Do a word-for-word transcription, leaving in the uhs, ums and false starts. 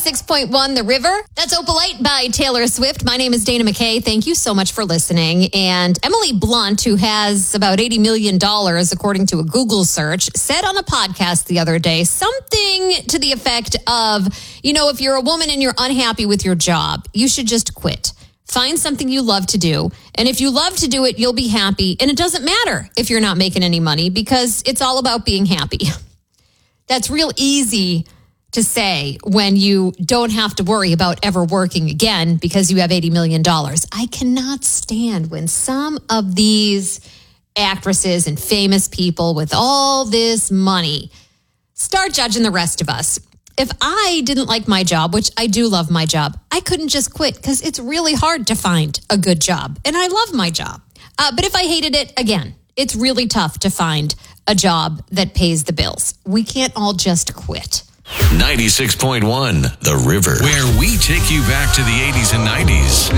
ninety-six point one The River. That's Opalite by Taylor Swift. My name is Dana McKay. Thank you so much for listening. And Emily Blunt, who has about eighty million dollars, according to a Google search, said on a podcast the other day something to the effect of, you know, if you're a woman and you're unhappy with your job, you should just quit. Find something you love to do. And if you love to do it, you'll be happy. And it doesn't matter if you're not making any money because it's all about being happy. That's real easy to say when you don't have to worry about ever working again because you have eighty million dollars. I cannot stand when some of these actresses and famous people with all this money start judging the rest of us. If I didn't like my job, which I do love my job, I couldn't just quit because it's really hard to find a good job. And I love my job. Uh, but if I hated it, again, it's really tough to find a job that pays the bills. We can't all just quit. ninety-six point one The River, where we take you back to the eighties and nineties.